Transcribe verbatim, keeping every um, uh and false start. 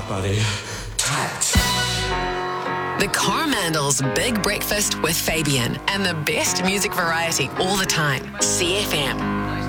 tight, buddy. Tight. The Coromandels Big Breakfast with Fabian and the best music variety all the time. C F M.